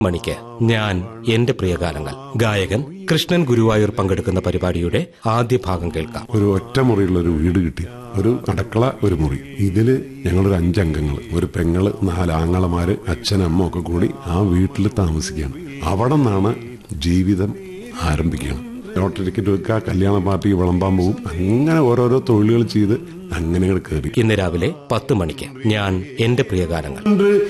മണിക്ക് ഞാൻ എന്റെ പ്രിയഗാനങ്ങൾ ഗായകൻ കൃഷ്ണൻ ഗുരുവായൂർ പങ്കെടുക്കുന്ന പരിപാടിയുടെ ആദ്യ ഭാഗം കേൾക്കാം. ഒരു ഒറ്റമുറിയുള്ള ഒരു വീട് കിട്ടി, ഒരു അടുക്കള, ഒരു മുറി. ഇതില് ഞങ്ങളൊരു 5 അംഗങ്ങൾ, ഒരു പെങ്ങള്, 4 ആങ്ങളമാര്, അച്ഛനമ്മ ഒക്കെ കൂടി ആ വീട്ടിൽ താമസിക്കുകയാണ്. അവിടെ നിന്നാണ് ജീവിതം ആരംഭിക്കുകയാണ്. ലോട്ടറി ടിക്കറ്റ് വെക്കുക, കല്യാണ പാർട്ടിക്ക് വിളമ്പാൻ പോകും, അങ്ങനെ ഓരോരോ തൊഴിലുകൾ ചെയ്ത് അങ്ങനെ കയറി. ഇന്ന് രാവിലെ 10 മണിക്ക് ഞാൻ എന്റെ പ്രിയഗാനങ്ങൾ.